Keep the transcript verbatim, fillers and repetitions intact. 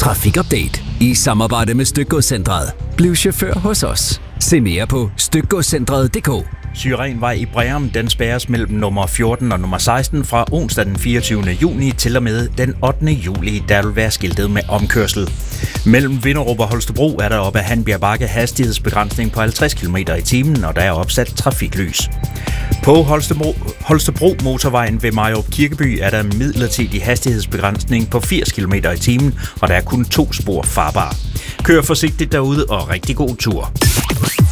Trafikupdate i samarbejde med Stykgodscentret. Bliv chauffør hos os. Se mere på stykgodscentret punktum d k. Syrenvej i Breum, den spærres mellem nummer fjorten og nummer seksten fra onsdag den fireogtyvende juni til og med den ottende juli. Der vil være skiltet med omkørsel. Mellem Vinderup og Holstebro er der oppe af Hanbjerg Bakke hastighedsbegrænsning på halvtreds kilometer i timen, og der er opsat trafiklys. På Holstebro, Holstebro motorvejen ved Mariarup Kirkeby er der midlertidig hastighedsbegrænsning på firs kilometer i timen, og der er kun to spor farbare. Kør forsigtigt derude og rigtig god tur.